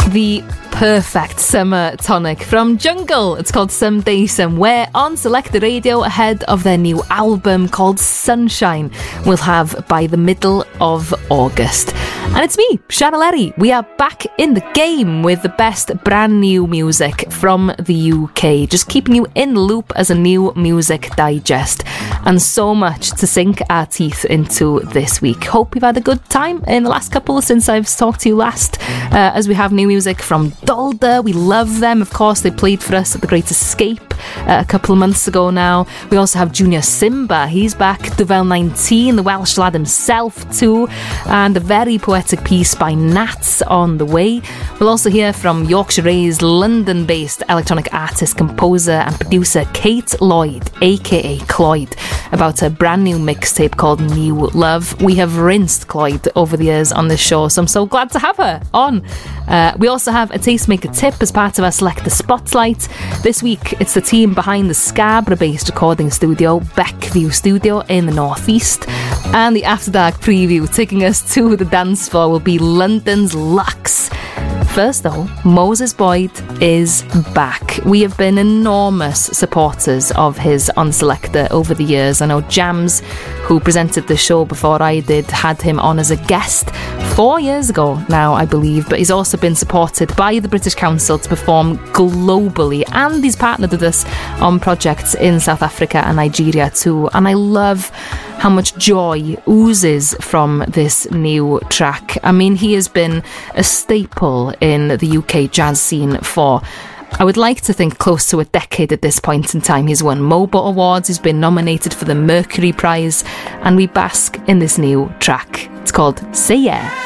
The perfect summer tonic from Jungle. It's called Someday Somewhere on Selected Radio ahead of their new album called Sunshine we'll have by the middle of August. And it's me, Sianna Lerry. We are back in the game with the best brand new music from the UK, just keeping you in the loop as a new music digest, and so much to sink our teeth into this week. Hope you've had a good time in the last couple since I've talked to you last, as we have new music from Dolder. We love them, of course. They played for us at the Great Escape a couple of months ago now. We also have Junior Simba. He's back. Duvel 19, the Welsh lad himself too, and a very poetic piece by Nats on the way. We'll also hear from Yorkshire-raised, London-based electronic artist, composer and producer Kate Lloyd, aka Cloyd, about a brand new mixtape called New Love. We have rinsed Cloyd over the years on this show, so I'm so glad to have her on. We also have a Tastemaker tip as part of our Select the Spotlight. This week, it's the team behind the Scarborough-based recording studio, Beckview Studio in the northeast. And the After Dark preview taking us to the dance floor will be London's Lux. First though, Moses Boyd is back. We have been enormous supporters of his on Selector over the years. I know Jams, who presented the show before I did, had him on as a guest 4 years ago now, I believe, but he's also been supported by the British Council to perform globally, and he's partnered with us on projects in South Africa and Nigeria too, and I love how much joy oozes from this new track. I mean, he has been a staple in the UK jazz scene for, I would like to think, close to a decade at this point in time. He's won MOBO Awards, he's been nominated for the Mercury Prize, and we bask in this new track. It's called Say Yeah.